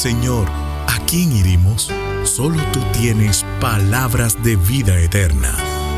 Señor, ¿a quién iremos? Solo tú tienes palabras de vida eterna.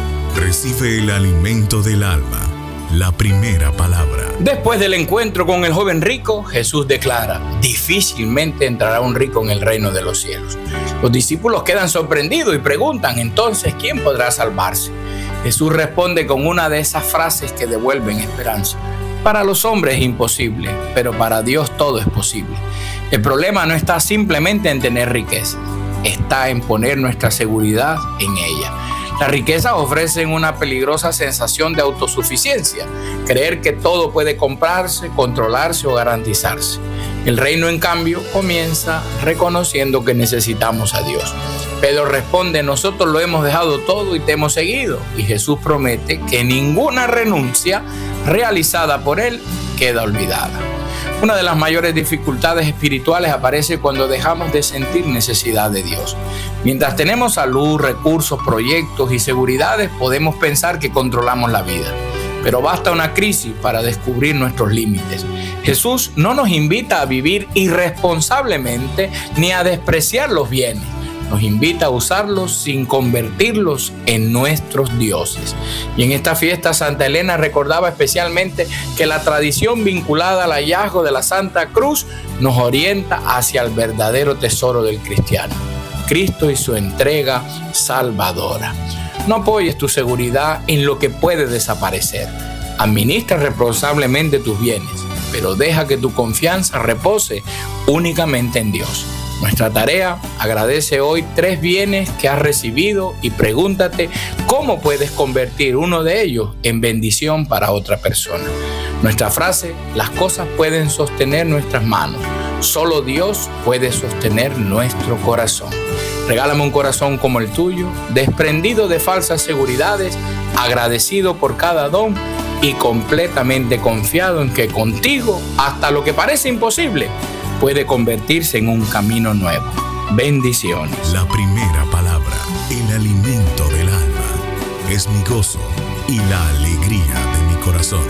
Recibe el alimento del alma, la primera palabra. Después del encuentro con el joven rico, Jesús declara: difícilmente entrará un rico en el reino de los cielos. Los discípulos quedan sorprendidos y preguntan: entonces, ¿quién podrá salvarse? Jesús responde con una de esas frases que devuelven esperanza. Para los hombres es imposible, pero para Dios todo es posible. El problema no está simplemente en tener riqueza, está en poner nuestra seguridad en ella. Las riquezas ofrecen una peligrosa sensación de autosuficiencia, creer que todo puede comprarse, controlarse o garantizarse. El reino, en cambio, comienza reconociendo que necesitamos a Dios. Pedro responde: nosotros lo hemos dejado todo y te hemos seguido. Y Jesús promete que ninguna renuncia realizada por él queda olvidada. Una de las mayores dificultades espirituales aparece cuando dejamos de sentir necesidad de Dios. Mientras tenemos salud, recursos, proyectos y seguridades, podemos pensar que controlamos la vida. Pero basta una crisis para descubrir nuestros límites. Jesús no nos invita a vivir irresponsablemente ni a despreciar los bienes. Nos invita a usarlos sin convertirlos en nuestros dioses. Y en esta fiesta, Santa Elena recordaba especialmente que la tradición vinculada al hallazgo de la Santa Cruz nos orienta hacia el verdadero tesoro del cristiano: Cristo y su entrega salvadora. No apoyes tu seguridad en lo que puede desaparecer. Administra responsablemente tus bienes, pero deja que tu confianza repose únicamente en Dios. Nuestra tarea: agradece hoy 3 bienes que has recibido y pregúntate cómo puedes convertir uno de ellos en bendición para otra persona. Nuestra frase: las cosas pueden sostener nuestras manos, solo Dios puede sostener nuestro corazón. Regálame un corazón como el tuyo, desprendido de falsas seguridades, agradecido por cada don y completamente confiado en que contigo hasta lo que parece imposible puede convertirse en un camino nuevo. Bendiciones. La primera palabra, el alimento del alma, es mi gozo y la alegría de mi corazón.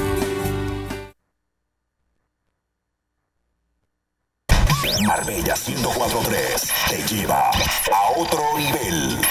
Marbella 104.3 te lleva a otro nivel.